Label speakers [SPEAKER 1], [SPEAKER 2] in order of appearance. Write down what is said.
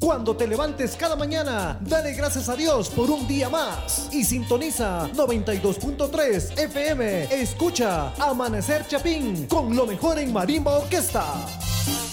[SPEAKER 1] Cuando te levantes cada mañana, dale gracias a Dios por un día más. Y sintoniza 92.3 FM. Escucha Amanecer Chapín con lo mejor en Marimba Orquesta.